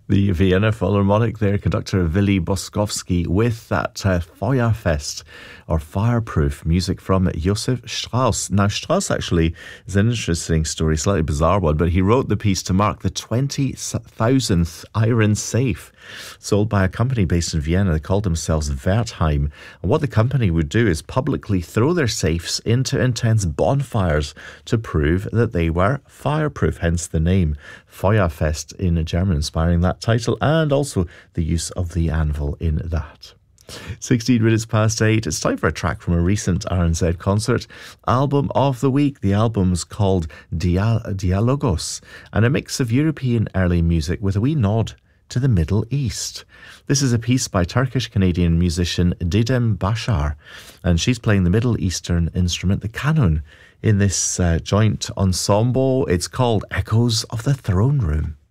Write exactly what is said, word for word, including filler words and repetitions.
The Vienna Philharmonic, their conductor Willy Boskowski, with that uh, Feuerfest, or Fireproof, music from Josef Strauss. Now, Strauss actually is an interesting story, slightly bizarre one, but he wrote the piece to mark the twenty thousandth iron safe sold by a company based in Vienna. They called themselves Wertheim. And what the company would do is publicly throw their safes into intense bonfires to prove that they were fireproof, hence the name Feuerfest in German, inspiring that title, and also the use of the anvil in that. sixteen minutes past eight. It's time for a track from a recent R N Z concert. Album of the week. The album's called Dial- Dialogos, and a mix of European early music with a wee nod to the Middle East. This is a piece by Turkish-Canadian musician Didem Bashar, and she's playing the Middle Eastern instrument, the kanun, in this uh, joint ensemble. It's called Echoes of the Throne Room.